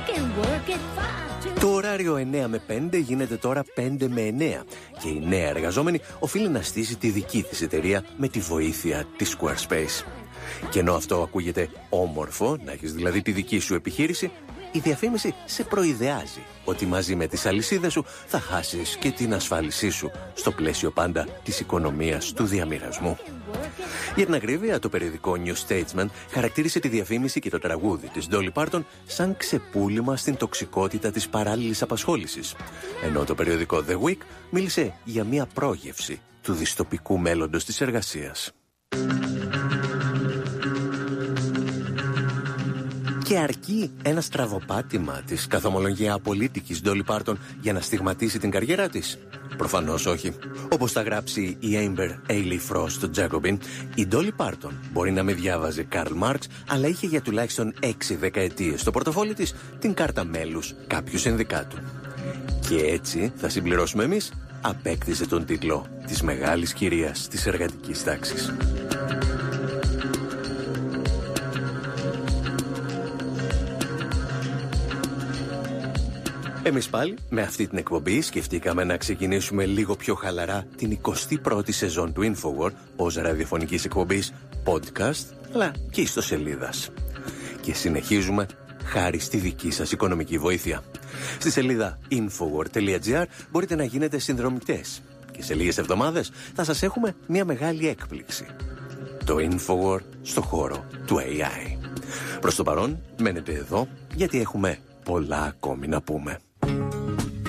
Το ωράριο 9 με 5 γίνεται τώρα 5 με 9 και η νέα εργαζόμενη οφείλει να στήσει τη δική της εταιρεία με τη βοήθεια της Squarespace. Και ενώ αυτό ακούγεται όμορφο, να έχεις δηλαδή τη δική σου επιχείρηση, η διαφήμιση σε προειδεάζει ότι μαζί με τις αλυσίδες σου θα χάσεις και την ασφάλισή σου στο πλαίσιο πάντα της οικονομίας του διαμοιρασμού. Για την ακρίβεια, το περιοδικό New Statesman χαρακτήρισε τη διαφήμιση και το τραγούδι της Dolly Parton σαν ξεπούλημα στην τοξικότητα της παράλληλης απασχόλησης, ενώ το περιοδικό The Week μίλησε για μια πρόγευση του δυστοπικού μέλλοντος της εργασίας. Και αρκεί ένα στραβοπάτημα της καθομολογία απολύτικης Dolly Parton για να στιγματίσει την καριέρα της? Προφανώς όχι. Όπως θα γράψει η Amber Ailey Frost στο Jacobin, η Dolly Parton μπορεί να μην διάβαζε Karl Marx, αλλά είχε για τουλάχιστον 6 δεκαετίες στο πορτοφόλι της την κάρτα μέλους κάποιου συνδικάτου. Και έτσι, θα συμπληρώσουμε εμείς, απέκτησε τον τίτλο της μεγάλης κυρίας της εργατικής τάξης. Εμείς πάλι με αυτή την εκπομπή σκεφτήκαμε να ξεκινήσουμε λίγο πιο χαλαρά την 21η σεζόν του Infowar ως ραδιοφωνικής εκπομπής, podcast, αλλά και ιστοσελίδας. Και συνεχίζουμε χάρη στη δική σας οικονομική βοήθεια. Στη σελίδα infowar.gr μπορείτε να γίνετε συνδρομητές και σε λίγες εβδομάδες θα σας έχουμε μια μεγάλη έκπληξη. Το Infowar στο χώρο του AI. Προς το παρόν μένετε εδώ γιατί έχουμε πολλά ακόμη να πούμε.